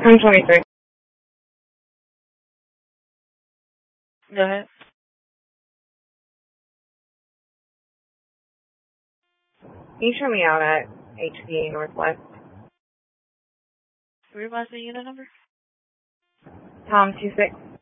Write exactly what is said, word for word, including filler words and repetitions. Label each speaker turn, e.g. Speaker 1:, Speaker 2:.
Speaker 1: ten twenty-three.
Speaker 2: Go ahead.
Speaker 1: Can you show me out at H P Northwest?
Speaker 2: Revise the unit number?
Speaker 1: Tom two six.